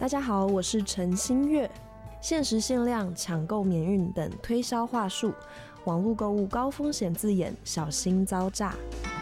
大家好，我是陈新月。限时限量、抢购免运等推销话术，网络购物高风险字眼，小心遭诈。